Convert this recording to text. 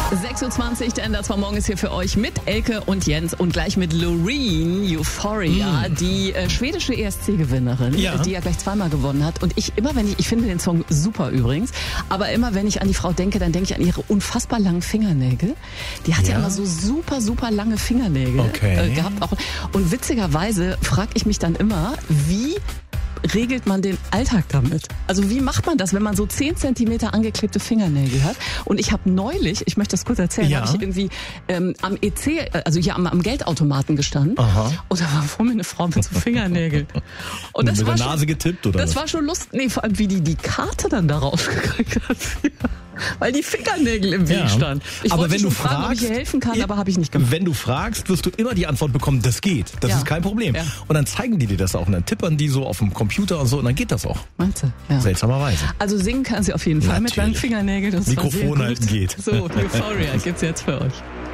6.20 Uhr, denn das war morgens hier für euch mit Elke und Jens und gleich mit Loreen, Euphoria, die schwedische ESC-Gewinnerin, die ja gleich zweimal gewonnen hat. Und ich finde den Song super übrigens, aber immer wenn ich an die Frau denke, dann denke ich an ihre unfassbar langen Fingernägel. Die hat ja immer so super, super lange Fingernägel gehabt. Auch. Und witzigerweise frage ich mich dann immer, wie regelt man den Alltag damit? Also wie macht man das, wenn man so 10 Zentimeter angeklebte Fingernägel hat? Und ich habe neulich, ich möchte das kurz erzählen, habe ich irgendwie am EC, also hier am Geldautomaten gestanden. Und da war vor mir eine Frau mit so Fingernägeln. Und das mit war der Nase getippt, oder? Das war schon lustig. Nee, vor allem wie die Karte dann da rausgekriegt hat. Weil die Fingernägel im Weg standen. Ich aber wollte wenn schon du fragen, ob ich ihr helfen kann, aber habe ich nicht gemacht. Wenn du fragst, wirst du immer die Antwort bekommen, das geht. Das ist kein Problem. Ja. Und dann zeigen die dir das auch und dann tippern die so auf dem Computer und so und dann geht das auch. Meinst du? Ja. Seltsamerweise. Also singen kann sie auf jeden Fall mit langen Fingernägeln. Das Mikrofon halten geht. So, Euphoria gibt's jetzt für euch.